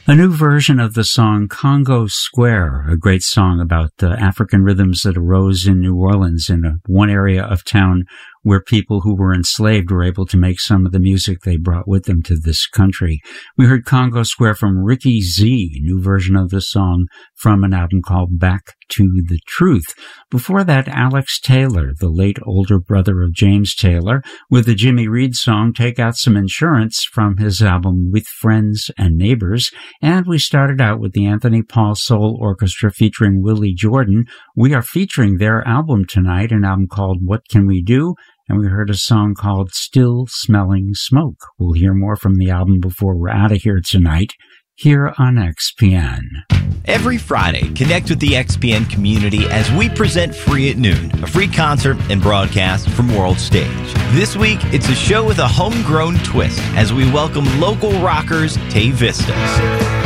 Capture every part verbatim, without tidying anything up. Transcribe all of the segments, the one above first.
A new version of the song Congo Square, a great song about the African rhythms that arose in New Orleans, in a, one area of town where people who were enslaved were able to make some of the music they brought with them to this country. We heard Congo Square from Ricky Z, a new version of the song from an album called Back to the Truth. Before that, Alex Taylor, the late older brother of James Taylor, with the Jimmy Reed song Take Out Some Insurance from his album With Friends and Neighbors. And we started out with the Anthony Paul Soul Orchestra featuring Willie Jordan. We are featuring their album tonight, an album called What Can We Do? And we heard a song called Still Smelling Smoke. We'll hear more from the album before we're out of here tonight, here on X P N. Every Friday, connect with the X P N community as we present Free at Noon, a free concert and broadcast from World Stage. This week, it's a show with a homegrown twist as we welcome local rockers Tay Vistas.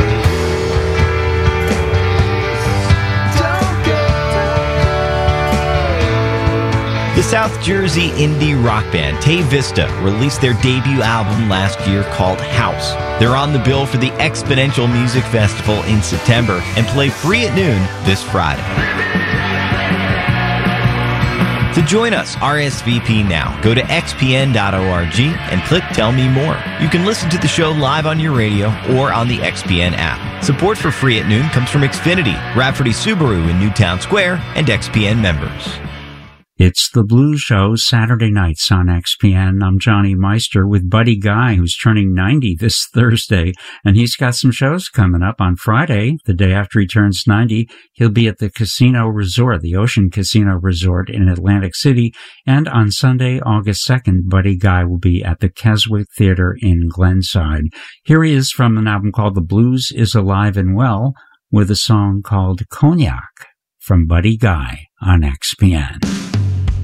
The South Jersey indie rock band Tay Vista released their debut album last year called House. They're on the bill for the Exponential Music Festival in September and play Free at Noon this Friday. To join us, R S V P now. Go to x p n dot org and click Tell Me More. You can listen to the show live on your radio or on the X P N app. Support for Free at Noon comes from Xfinity, Rafferty Subaru in Newtown Square, and X P N members. It's The Blues Show, Saturday nights on X P N. I'm Johnny Meister with Buddy Guy, who's turning ninety this Thursday, and he's got some shows coming up. On Friday, the day after he turns ninety, he'll be at the Casino Resort, the Ocean Casino Resort in Atlantic City, and on Sunday, August second, Buddy Guy will be at the Keswick Theater in Glenside. Here he is from an album called The Blues is Alive and Well, with a song called Cognac from Buddy Guy on X P N.